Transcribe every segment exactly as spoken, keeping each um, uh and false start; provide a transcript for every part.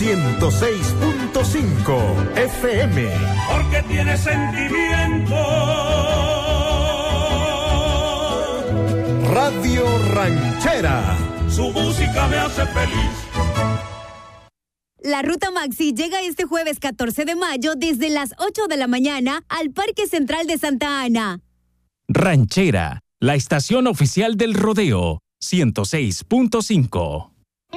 ciento seis punto cinco F M. Porque tiene sentimiento. Radio Ranchera. Su música me hace feliz. La Ruta Maxi llega este jueves catorce de mayo desde las ocho de la mañana al Parque Central de Santa Ana. Ranchera, la estación oficial del rodeo, ciento seis punto cinco.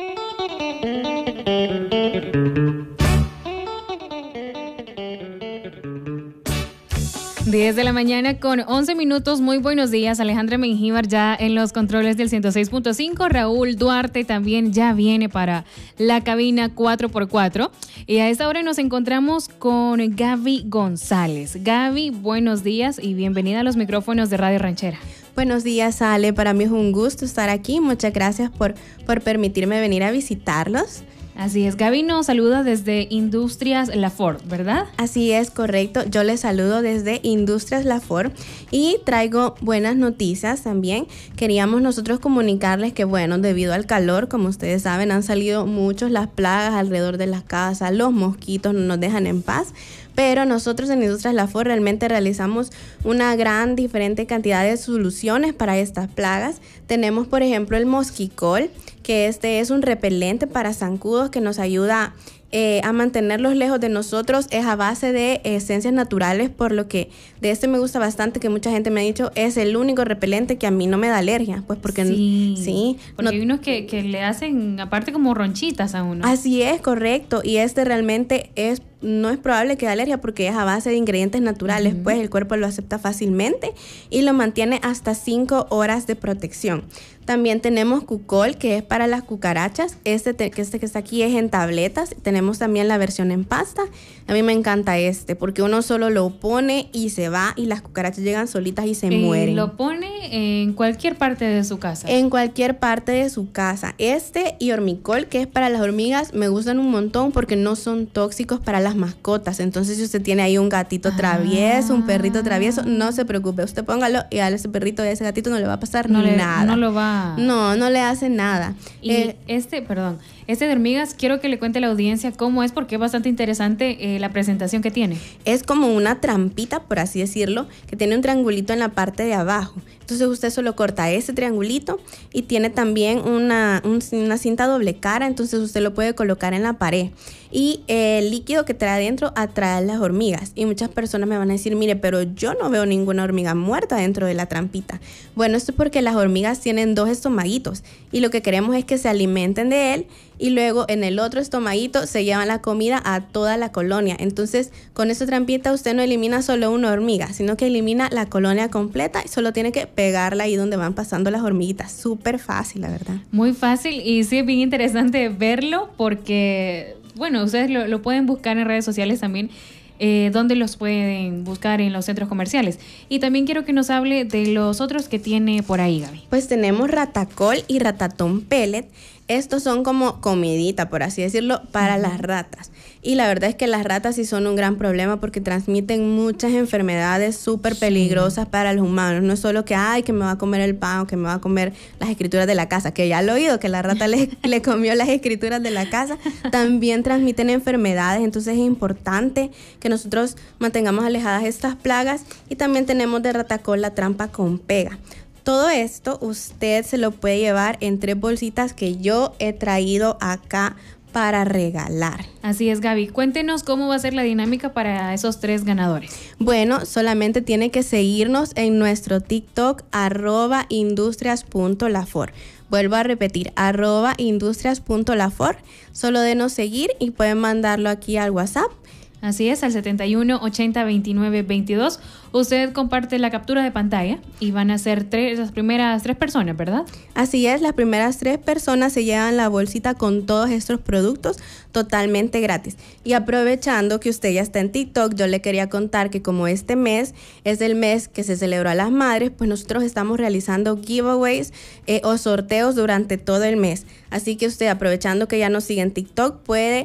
diez de la mañana con once minutos. Muy buenos días. Alejandra Mengíbar ya en los controles del ciento seis punto cinco. Raúl Duarte también ya viene para la cabina cuatro por cuatro. Y a esta hora nos encontramos con Gaby González. Gaby, buenos días y bienvenida a los micrófonos de Radio Ranchera. Buenos días, Ale. Para mí es un gusto estar aquí. Muchas gracias por, por permitirme venir a visitarlos. Así es, Gaby nos saluda desde Industrias Lafort, ¿verdad? Así es, correcto. Yo les saludo desde Industrias Lafort y traigo buenas noticias también. Queríamos nosotros comunicarles que, bueno, debido al calor, como ustedes saben, han salido muchos las plagas alrededor de las casas, los mosquitos no nos dejan en paz. Pero nosotros en Industrias Lafort realmente realizamos una gran diferente cantidad de soluciones para estas plagas. Tenemos, por ejemplo, el Mosquicol, que este es un repelente para zancudos que nos ayuda eh, a mantenerlos lejos de nosotros. Es a base de esencias naturales, por lo que de este me gusta bastante, que mucha gente me ha dicho es el único repelente que a mí no me da alergia. Pues porque sí, sí porque no, hay unos que, que le hacen aparte como ronchitas a uno. Así es, correcto. Y este realmente es no es probable que dé alergia porque es a base de ingredientes naturales, uh-huh. Pues el cuerpo lo acepta fácilmente y lo mantiene hasta cinco horas de protección. También tenemos Cucol, que es para las cucarachas. Este, te, este que está aquí es en tabletas. Tenemos también la versión en pasta. A mí me encanta este porque uno solo lo pone y se va y las cucarachas llegan solitas y se eh, mueren. Lo pone en cualquier parte de su casa. En cualquier parte de su casa. Este y Hormicol, que es para las hormigas, me gustan un montón porque no son tóxicos para las mascotas. Entonces, si usted tiene ahí un gatito travieso, ah. un perrito travieso, no se preocupe. Usted póngalo y a ese perrito y a ese gatito no le va a pasar no nada. Le, no lo va. No, no le hace nada. Y eh, este, perdón, este de hormigas, quiero que le cuente a la audiencia cómo es, porque es bastante interesante eh, la presentación que tiene. Es como una trampita, por así decirlo, que tiene un triangulito en la parte de abajo. Entonces usted solo corta ese triangulito y tiene también una, un, una cinta doble cara, entonces usted lo puede colocar en la pared. Y el líquido que trae adentro atrae a las hormigas. Y muchas personas me van a decir, mire, pero yo no veo ninguna hormiga muerta dentro de la trampita. Bueno, esto es porque las hormigas tienen dos estomaguitos y lo que queremos es que se alimenten de él y luego en el otro estomaguito se llevan la comida a toda la colonia. Entonces, con esta trampita usted no elimina solo una hormiga, sino que elimina la colonia completa y solo tiene que pegarla ahí donde van pasando las hormiguitas. Súper fácil, la verdad. Muy fácil y sí es bien interesante verlo porque, bueno, ustedes lo, lo pueden buscar en redes sociales también. Eh, ¿Dónde los pueden buscar? En los centros comerciales. Y también quiero que nos hable de los otros que tiene por ahí, Gaby. Pues tenemos Ratacol y Ratatón Pellet. Estos son como comidita, por así decirlo, para uh-huh. las ratas. Y la verdad es que las ratas sí son un gran problema porque transmiten muchas enfermedades súper peligrosas sí. para los humanos. No es solo que, ay, que me va a comer el pan o que me va a comer las escrituras de la casa, que ya lo he oído, que la rata le, le comió las escrituras de la casa. También transmiten enfermedades, entonces es importante que nosotros mantengamos alejadas estas plagas. Y también tenemos de Ratacol la trampa con pega. Todo esto usted se lo puede llevar en tres bolsitas que yo he traído acá para regalar. Así es, Gaby. Cuéntenos cómo va a ser la dinámica para esos tres ganadores. Bueno, solamente tiene que seguirnos en nuestro TikTok, arroba industrias.lafort. Vuelvo a repetir, arroba industrias.lafort. Solo denos seguir y pueden mandarlo aquí al WhatsApp. Así es, al setenta y uno, ochenta, veintinueve, veintidós. Usted comparte la captura de pantalla y van a ser tres, las primeras tres personas, ¿verdad? Así es, las primeras tres personas se llevan la bolsita con todos estos productos totalmente gratis. Y aprovechando que usted ya está en TikTok, yo le quería contar que como este mes es el mes que se celebró a las madres, pues nosotros estamos realizando giveaways eh, o sorteos durante todo el mes. Así que usted, aprovechando que ya nos sigue en TikTok, puede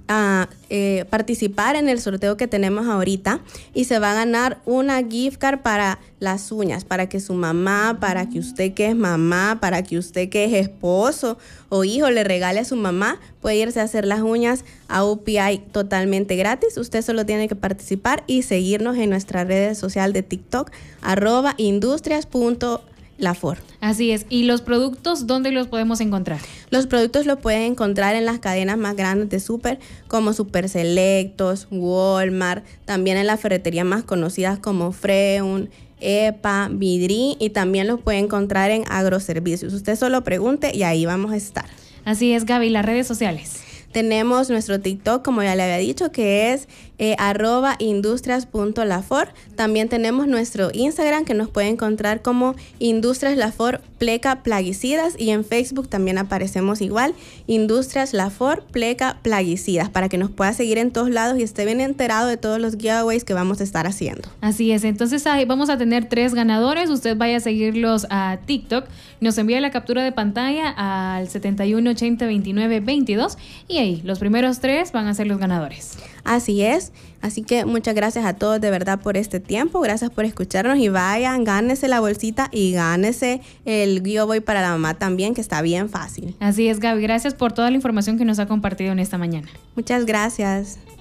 a eh, participar en el sorteo que tenemos ahorita y se va a ganar una gift card para las uñas, para que su mamá, para que usted que es mamá, para que usted que es esposo o hijo le regale a su mamá, puede irse a hacer las uñas a U P I totalmente gratis. Usted solo tiene que participar y seguirnos en nuestra red social de TikTok, arroba industrias punto lafor. Así es. ¿Y los productos dónde los podemos encontrar? Los productos los pueden encontrar en las cadenas más grandes de súper, como Super Selectos, Walmart, también en las ferreterías más conocidas como Freun, E P A, Vidri, y también los puede encontrar en Agroservicios. Usted solo pregunte y ahí vamos a estar. Así es, Gaby, las redes sociales. Tenemos nuestro TikTok, como ya le había dicho, que es eh, arroba industrias punto lafor. También tenemos nuestro Instagram, que nos puede encontrar como Industrias Lafor Pleca Plaguicidas, y en Facebook también aparecemos igual, Industrias Lafor Pleca Plaguicidas, para que nos pueda seguir en todos lados y esté bien enterado de todos los giveaways que vamos a estar haciendo. Así es, entonces ahí vamos a tener tres ganadores. Usted vaya a seguirlos a TikTok, nos envía la captura de pantalla al setenta y uno ochenta veintinueve veintidós y ahí los primeros tres van a ser los ganadores. Así es, así que muchas gracias a todos de verdad por este tiempo, gracias por escucharnos y vayan, gánese la bolsita y gánese el giveaway para la mamá también, que está bien fácil. Así es, Gaby, gracias por toda la información que nos ha compartido en esta mañana. Muchas gracias.